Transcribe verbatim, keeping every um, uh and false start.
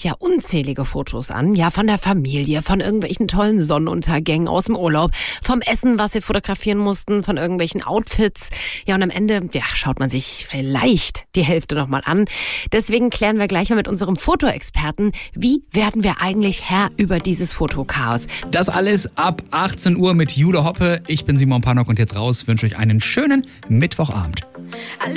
sich ja unzählige Fotos an. Ja, von der Familie, von irgendwelchen tollen Sonnenuntergängen aus dem Urlaub, vom Essen, was wir fotografieren mussten, von irgendwelchen Outfits. Ja, und am Ende, ja, schaut man sich vielleicht die Hälfte nochmal an. Deswegen klären wir gleich mal mit unserem Fotoexperten, wie werden wir eigentlich Herr über dieses Fotochaos? Das alles ab achtzehn Uhr mit Jule Hoppe. Ich bin Simon Pannock und jetzt raus. Wünsche euch einen schönen Mittwochabend.